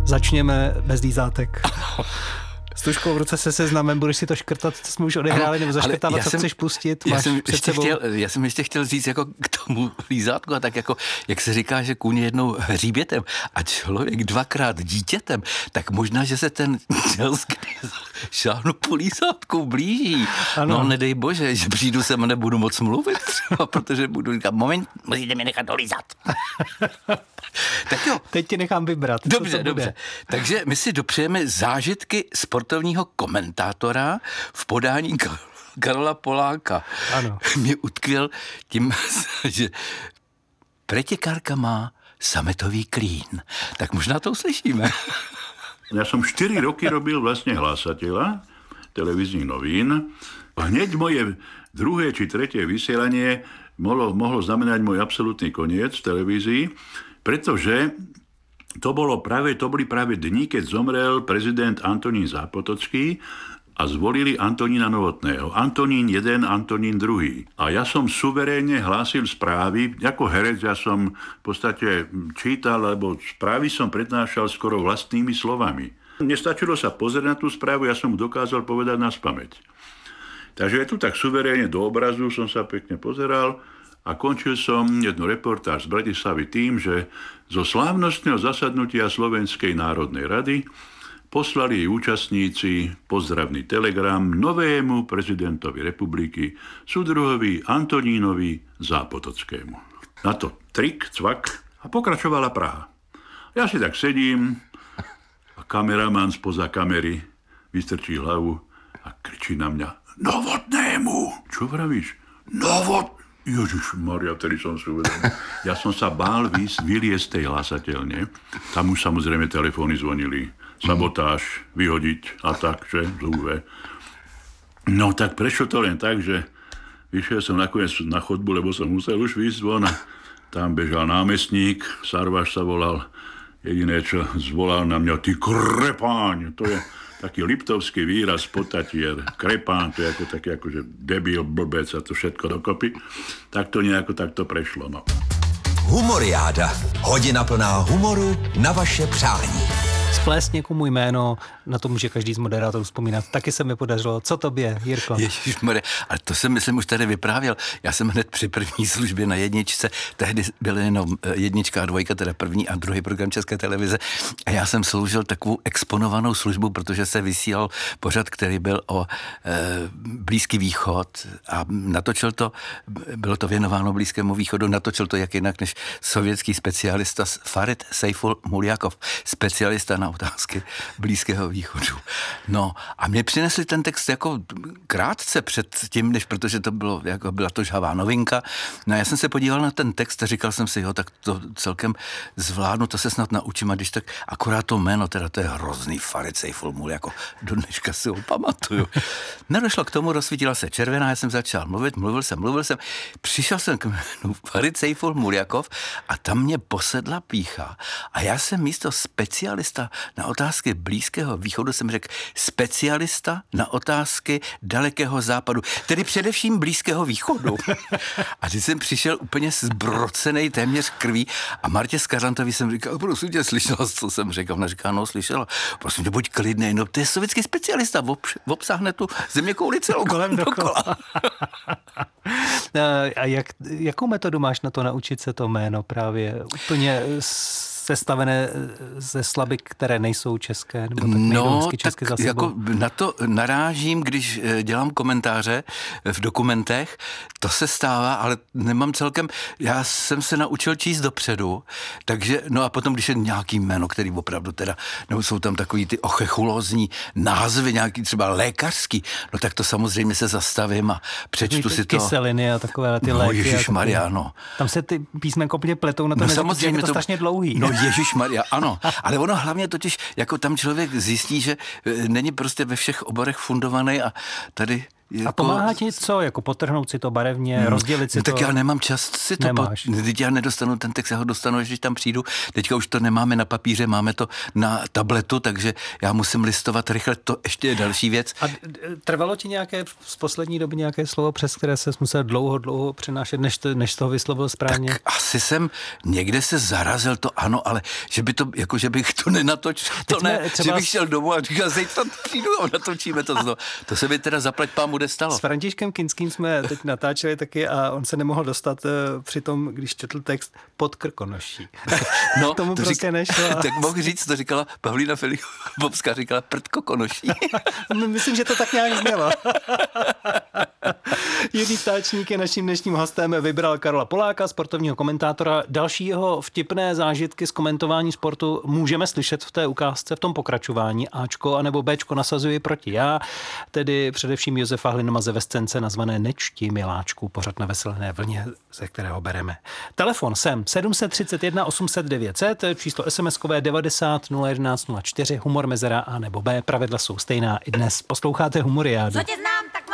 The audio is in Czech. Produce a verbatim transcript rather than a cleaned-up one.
Začněme bez dýzátek. S tužkou v ruce se seznamem, budeš si to škrtat, co jsme už odehráli, nebo zaškrtávat, co jsem, chceš pustit, máš já jsem před sebou. Chtěl, já jsem ještě chtěl říct jako k tomu lízátku, a tak jako, jak se říká, že kůň jednou hříbětem a člověk dvakrát dítětem, tak možná, že se ten čas, kdy šáhnu po lízátku, blíží. Ano. No nedej bože, že přijdu sem a nebudu moc mluvit třeba, protože budu říkat, moment, musíte mě nechat dolízat. Tak jo. Teď ti nechám vybrat. Dobře, dobře. Takže my si dopřejeme zážitky sportovního komentátora v podání Karola Poláka. Ano. Mě utkvěl tím, že pretekárka má sametový klín. Tak možná to uslyšíme. Ja som štyri roky robil vlastne hlásateľa televíznych novín. Hneď moje druhé či tretie vysielanie mohlo, mohlo znamenať môj absolútny koniec v televízii, pretože to, bolo práve, to boli práve dni, keď zomrel prezident Antonín Zápotocký a zvolili Antonína Novotného. Antonín jeden, Antonín druhý. A ja som suverénne hlásil správy. Ako herec ja som v podstate čítal, lebo správy som prednášal skoro vlastnými slovami. Nestačilo sa pozrieť na tú správu, ja som mu dokázal povedať naspamäť. Takže je tu tak suverénne do obrazu som sa pekne pozeral a končil som jednu reportáž z Bratislavy tým, že zo slávnostného zasadnutia Slovenskej národnej rady poslali jej účastníci pozdravný telegram novému prezidentovi republiky, súdruhovi Antonínovi Zápotockému. Na to trik, cvak a pokračovala Praha. Ja si tak sedím a kameraman spoza kamery vystrčí hlavu a kričí na mňa: Novotnému! Čo vravíš? Novot... Ježišmaria, ktorý som si uvedomil. Ja som sa bál vyliesť z tej hlasateľne. Tam už samozrejme telefóny zvonili. Sabotáž, vyhodiť a tak, že zúve. No tak prešlo to len tak, že vyšiel som nakoniec na chodbu, lebo som musel už výjsť von a tam bežal námestník, Sarvaš sa volal. Jediné, čo zvolal na mňa: ty krepáň, to je taký liptovský výraz potatier. Krepán, to je ako taký akože debil, blbec a to všetko dokopy. Tak to nejako takto prešlo, no. Humoriáda. Hodina plná humoru na vaše přání. Splést někomu jméno, na to může každý z moderátorů vzpomínat. Taky se mi podařilo. Co tobě, Jirko? Ježišmarja, ale to jsem, myslím, už tady vyprávěl. Já jsem hned při první službě na jedničce, tehdy byly jenom jednička a dvojka, teda první a druhý program České televize. A já jsem sloužil takovou exponovanou službu, protože se vysílal pořad, který byl o e, Blízký východ a natočil to, bylo to věnováno Blízkému východu, natočil to jak jinak než sovětský specialista Farid Sejful Muljakov, specialista na otázky Blízkého východu. No a mě přinesli ten text jako krátce před tím, než protože to bylo, jako byla to žhavá novinka. No a já jsem se podíval na ten text a říkal jsem si, jo, tak to celkem zvládnu, to se snad naučím, a když tak akorát to jméno, teda to je hrozný Farid Sejful Muljakov, do dneška si ho pamatuju. Nedošlo k tomu, rozsvítila se červená, já jsem začal mluvit, mluvil jsem, mluvil jsem, přišel jsem k jménu Farid Sejful Muljakov a tam mě posedla pýcha a já jsem místo specialista na otázky Blízkého východu jsem řekl specialista na otázky Dalekého západu, tedy především Blízkého východu. A když jsem přišel úplně zbrocenej téměř krví a Martě Skařantovi jsem říkal, prosím tě, slyšela, co jsem řekl? Ona říká, no slyšela, prosím tě, buď klidnej, no to je sovětský specialista, obsáhne tu zeměkouli celou kolem dokola. A jak, jakou metodu máš na to naučit se to jméno právě úplně sestavené ze slabik, které nejsou české, nebo tak no, hezky česky tak za sebou? Jako na to narážím, když dělám komentáře v dokumentech, to se stává, ale nemám celkem, já jsem se naučil číst dopředu, takže, no a potom, když je nějaký jméno, který opravdu teda, nebo jsou tam takový ty ochechulózní názvy, nějaký třeba lékařský, no tak to samozřejmě se zastavím a přečtu si to. Kyseliny a takové ty no, léky. Ježišmarja, no. Tam se ty písmenka úplně pletou na to, no, neřekl, samozřejmě je to, to strašně dlouhý. No ježišmarja, ano. Ale ono hlavně totiž, jako tam člověk zjistí, že není prostě ve všech oborech fundovaný a tady Jako... A pomáhá ti co? Jako potrhnout si to barevně, hmm. rozdělit si no, to? Tak já nemám čas si to... Nemáš. Teď já nedostanu ten text, já ho dostanu, když tam přijdu. Teďka už to nemáme na papíře, máme to na tabletu, takže já musím listovat rychle, to ještě je další věc. A trvalo ti nějaké z poslední doby nějaké slovo, přes které se musel dlouho, dlouho přenášet, než, to, než toho vyslovil správně? Tak asi jsem někde se zarazil, to ano, ale že by to, jako že bych to nenatočil, to ne, třeba... že bych šel domů a říkal, zítra přijdu a natočíme to znovu. To se mi teda zaplať pámu stalo. S Františkem Kinským jsme teď natáčeli taky a on se nemohl dostat při tom, když četl text pod Krkonoší. No, tomu to prostě řík, nešlo. Tak mohl říct, to říkala Pavlína Filipovská, říkala prdko Konoší. Myslím, že to tak nějak znělo. Jiří Stáčník je naším dnešním hostem, vybral Karola Poláka, sportovního komentátora. Další jeho vtipné zážitky z komentování sportu můžeme slyšet v té ukázce, v tom pokračování. Ačko anebo Bčko nasazuji proti já, tedy především Josefa Hlinmaze ve scénce nazvané Nečti miláčku, pořad na Veselé vlně, ze kterého bereme. Telefon sem sedm set třicet jedna osm set devět set, číslo SMSkové devadesát nula jedenáct nula čtyři, humor mezera A nebo B, pravidla jsou stejná i dnes. Posloucháte Humoriádu. Co tě znám,